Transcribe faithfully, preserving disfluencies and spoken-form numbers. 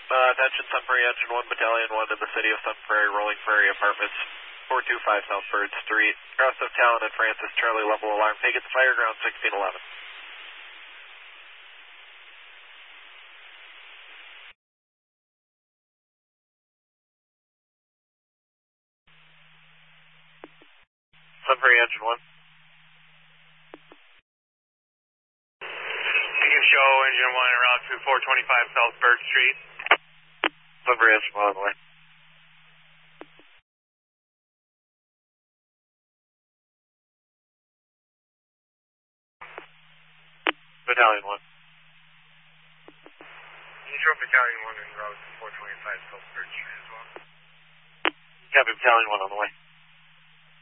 Uh, attention Sun Prairie Engine one, Battalion one in the city of Sun Prairie, Rolling Prairie Apartments, four two five South Bird Street. Cross of Talon and Francis, Charlie level alarm. Take it to fire ground sixteen eleven. Sun Prairie Engine one. You can show Engine one en route to four twenty-five South Bird Street. Sun Prairie Engine one on the way. Battalion one. Can you show Battalion one en route to four twenty-five South Bird Street as well? Copy, Battalion one on the way.